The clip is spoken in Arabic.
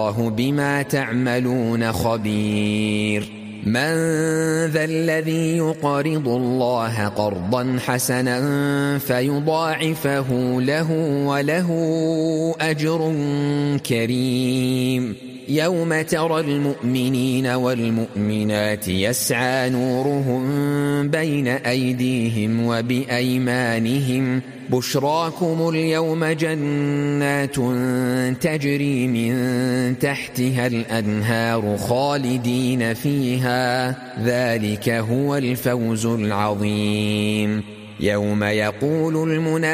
الله بما تعملون خبير من ذا الذي يقرض الله قرضا حسنا فيضاعفه له وله أجر كريم يوم ترى المؤمنين والمؤمنات يسعى نورهم بين أيديهم وبأيمانهم بشراكم اليوم جنات تجري من تحتها الأنهار خالدين فيها ذلك هو الفوز العظيم يوم يقول